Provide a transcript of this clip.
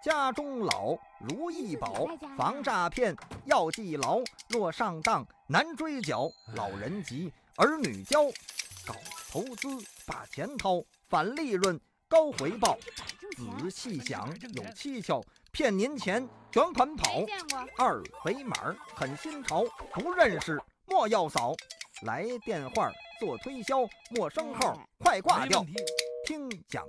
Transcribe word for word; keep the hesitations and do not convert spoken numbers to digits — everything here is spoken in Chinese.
家中老如意宝，防诈骗要记牢。若上当难追缴，老人急儿女教。搞投资把钱掏，返利润高回报。仔细想有蹊跷，骗您钱卷款跑。二维码很新潮，不认识莫要扫。来电话做推销，陌生号快挂掉。听讲